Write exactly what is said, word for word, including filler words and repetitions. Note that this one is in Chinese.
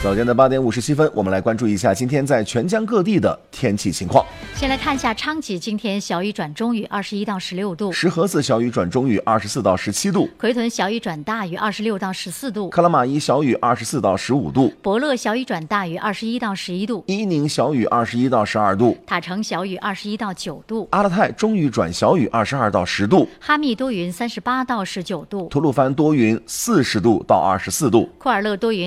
早间的八点五十七分，我们来关注一下今天在全江各地的天气情况。 先来看一下昌吉，今天小雨转中雨，二十一到十六度； 石河子小雨转中雨，二十四到十七度； 奎屯小雨转大雨，二十六到十四度； 克拉玛依小雨二十四到十五度； 伯乐小雨转大雨，二十一到十一度； 伊宁小雨二十一到十二度； 塔城小雨二十一到九度； 阿勒泰中雨转小雨二十二到十度； 哈密多云三十八到十九度； 吐鲁番多云四十度到二十四度； 库尔勒多云